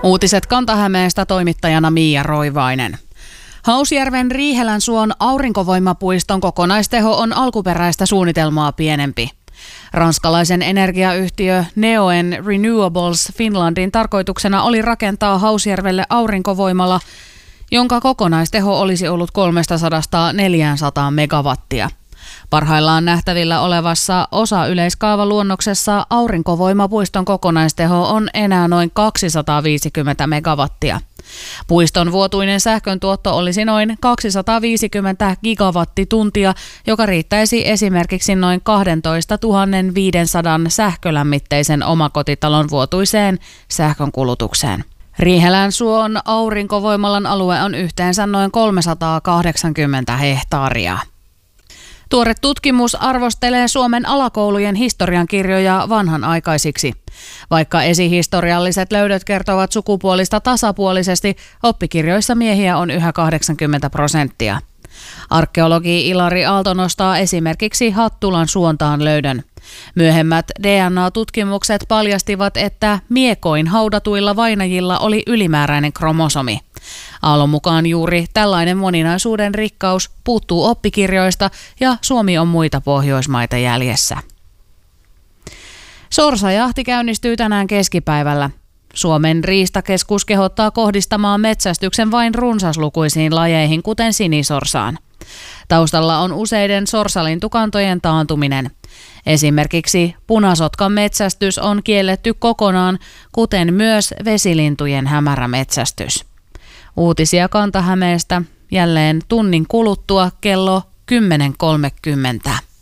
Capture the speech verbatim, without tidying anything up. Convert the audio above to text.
Uutiset Kanta-Hämeestä, toimittajana Miia Roivainen. Hausjärven Riihelänsuon aurinkovoimapuiston kokonaisteho on alkuperäistä suunnitelmaa pienempi. Ranskalaisen energiayhtiö Neoen Renewables Finlandin tarkoituksena oli rakentaa Hausjärvelle aurinkovoimala, jonka kokonaisteho olisi ollut kolmestasadasta neljäänsataan megawattia. Parhaillaan nähtävillä olevassa osa-yleiskaavaluonnoksessa aurinkovoimapuiston kokonaisteho on enää noin kaksisataaviisikymmentä megawattia. Puiston vuotuinen sähköntuotto olisi noin kaksisataaviisikymmentä gigawattituntia, joka riittäisi esimerkiksi noin kaksitoistatuhatta viisisataa sähkölämmitteisen omakotitalon vuotuiseen sähkönkulutukseen. Riihelänsuon aurinkovoimalan alue on yhteensä noin kolmesataakahdeksankymmentä hehtaaria. Tuore tutkimus arvostelee Suomen alakoulujen historiankirjoja vanhanaikaisiksi. Vaikka esihistorialliset löydöt kertovat sukupuolista tasapuolisesti, oppikirjoissa miehiä on yhä kahdeksankymmentä prosenttia. Arkeologi Ilari Aalto nostaa esimerkiksi Hattulan suontaan löydön. Myöhemmät D N A-tutkimukset paljastivat, että miekoin haudatuilla vainajilla oli ylimääräinen kromosomi. Aallon mukaan juuri tällainen moninaisuuden rikkaus puuttuu oppikirjoista ja Suomi on muita Pohjoismaita jäljessä. Sorsajahti käynnistyy tänään keskipäivällä. Suomen riistakeskus kehottaa kohdistamaan metsästyksen vain runsaslukuisiin lajeihin, kuten sinisorsaan. Taustalla on useiden sorsalintukantojen taantuminen. Esimerkiksi punasotkan metsästys on kielletty kokonaan, kuten myös vesilintujen hämärä metsästys. Uutisia Kanta-Hämeestä jälleen tunnin kuluttua kello kymmenen kolmekymmentä.